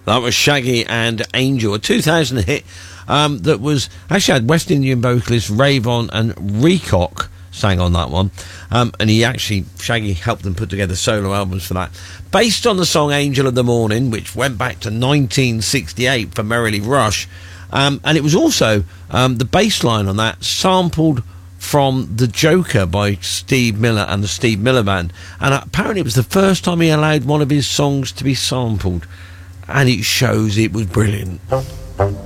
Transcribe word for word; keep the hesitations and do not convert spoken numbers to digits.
That was Shaggy and Angel, a two thousand hit um, that was actually had West Indian vocalist Ravon and Recock sang on that one, um, and he actually, Shaggy helped them put together solo albums for that. Based on the song Angel of the Morning, which went back to nineteen sixty-eight for Merrily Rush, um, and it was also um, the bass line on that sampled from The Joker by Steve Miller and the Steve Miller Band, and apparently it was the first time he allowed one of his songs to be sampled, and it shows it was brilliant.